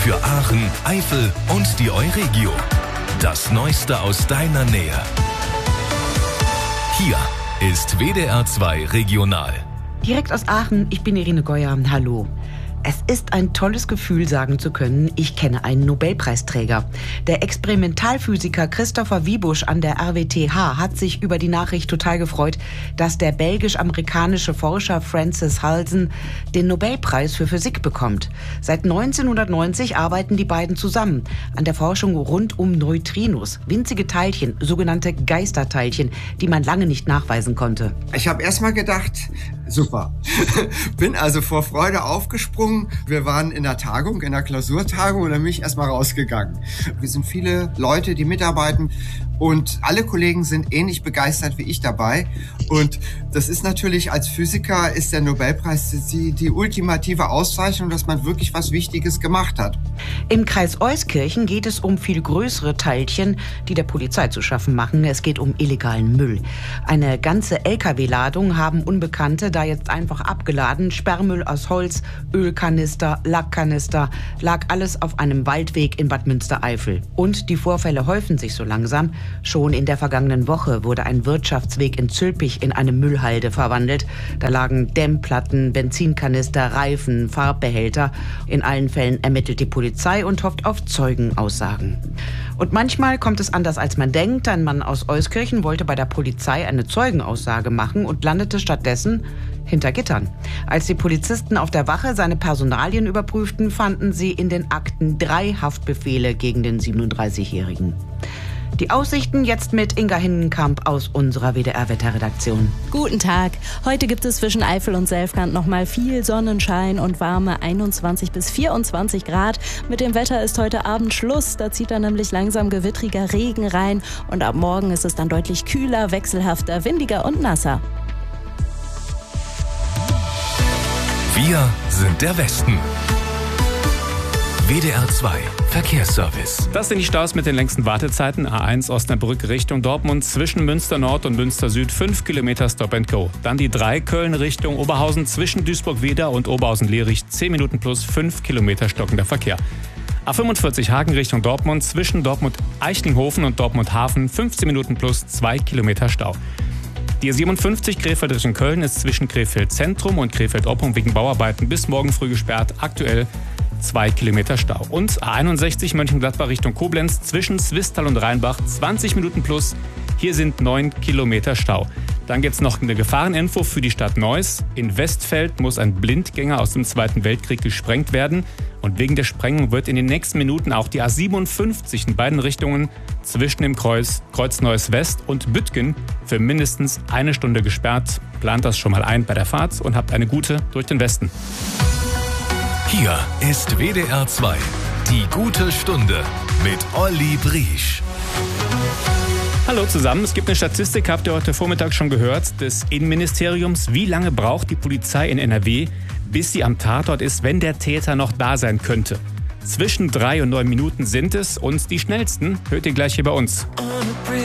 Für Aachen, Eifel und die Euregio. Das Neueste aus deiner Nähe. Hier ist WDR 2 Regional. Direkt aus Aachen, ich bin Irene Goyer. Hallo. Es ist ein tolles Gefühl, sagen zu können, ich kenne einen Nobelpreisträger. Der Experimentalphysiker Christopher Wiebusch an der RWTH hat sich über die Nachricht total gefreut, dass der belgisch-amerikanische Forscher Francis Halsen den Nobelpreis für Physik bekommt. Seit 1990 arbeiten die beiden zusammen an der Forschung rund um Neutrinos, winzige Teilchen, sogenannte Geisterteilchen, die man lange nicht nachweisen konnte. Ich habe erst mal gedacht, super. Bin also vor Freude aufgesprungen. Wir waren in der Tagung, in der Klausurtagung und dann bin ich erst mal rausgegangen. Wir sind viele Leute, die mitarbeiten und alle Kollegen sind ähnlich begeistert wie ich dabei. Und das ist natürlich, als Physiker ist der Nobelpreis die ultimative Auszeichnung, dass man wirklich was Wichtiges gemacht hat. Im Kreis Euskirchen geht es um viel größere Teilchen, die der Polizei zu schaffen machen. Es geht um illegalen Müll. Eine ganze LKW-Ladung haben Unbekannte da jetzt einfach abgeladen. Sperrmüll aus Holz, Ölkanister, Lackkanister, lag alles auf einem Waldweg in Bad Münstereifel. Und die Vorfälle häufen sich so langsam. Schon in der vergangenen Woche wurde ein Wirtschaftsweg in Zülpich in eine Müllhalde verwandelt. Da lagen Dämmplatten, Benzinkanister, Reifen, Farbbehälter. In allen Fällen ermittelt die Polizei und hofft auf Zeugenaussagen. Und manchmal kommt es anders, als man denkt. Ein Mann aus Euskirchen wollte bei der Polizei eine Zeugenaussage machen und landete stattdessen hinter Gittern. Als die Polizisten auf der Wache seine Personalien überprüften, fanden sie in den Akten 3 Haftbefehle gegen den 37-Jährigen. Die Aussichten jetzt mit Inga Hinnenkamp aus unserer WDR-Wetterredaktion. Guten Tag. Heute gibt es zwischen Eifel und Selfkant noch mal viel Sonnenschein und warme 21 bis 24 Grad. Mit dem Wetter ist heute Abend Schluss. Da zieht dann nämlich langsam gewittriger Regen rein. Und ab morgen ist es dann deutlich kühler, wechselhafter, windiger und nasser. Wir sind der Westen. WDR 2 Verkehrsservice. Das sind die Staus mit den längsten Wartezeiten. A1 Osnabrück Richtung Dortmund zwischen Münster Nord und Münster Süd 5 Kilometer Stop and Go. Dann die 3 Köln Richtung Oberhausen zwischen Duisburg-Wieder und Oberhausen-Lehrich 10 Minuten plus 5 Kilometer stockender Verkehr. A45 Hagen Richtung Dortmund zwischen Dortmund-Eichlinghofen und Dortmund-Hafen 15 Minuten plus 2 Kilometer Stau. Die A57 Krefeld Richtung Köln ist zwischen Krefeld Zentrum und Krefeld Oppum wegen Bauarbeiten bis morgen früh gesperrt. Aktuell 2 Kilometer Stau. Und A61 Mönchengladbach Richtung Koblenz zwischen Zwistal und Rheinbach 20 Minuten plus. Hier sind 9 Kilometer Stau. Dann gibt es noch eine Gefahreninfo für die Stadt Neuss. In Westfeld muss ein Blindgänger aus dem Zweiten Weltkrieg gesprengt werden. Und wegen der Sprengung wird in den nächsten Minuten auch die A57 in beiden Richtungen zwischen dem Kreuz Neuss West und Büttgen für mindestens 1 Stunde gesperrt. Plant das schon mal ein bei der Fahrt und habt eine gute durch den Westen. Hier ist WDR 2, die gute Stunde mit Olli Briesch. Hallo zusammen, es gibt eine Statistik, habt ihr heute Vormittag schon gehört, des Innenministeriums. Wie lange braucht die Polizei in NRW, bis sie am Tatort ist, wenn der Täter noch da sein könnte? Zwischen 3 und 9 Minuten sind es und die schnellsten hört ihr gleich hier bei uns.